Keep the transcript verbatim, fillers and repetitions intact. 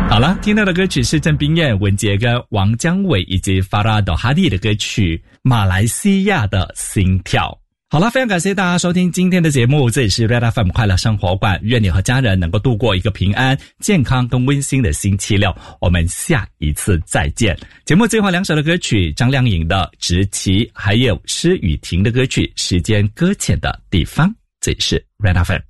好了，听到的歌曲是郑冰燕、文杰跟王江伟以及法拉多哈蒂的歌曲《马来西亚的心跳》。好了，非常感谢大家收听今天的节目，这里是 Red F M 快乐生活馆，愿你和家人能够度过一个平安、健康跟温馨的星期六，我们下一次再见。节目最后两首的歌曲，张靓颖的《直旗》，还有施雨婷的歌曲《时间搁浅的地方》，这里是 Red F M。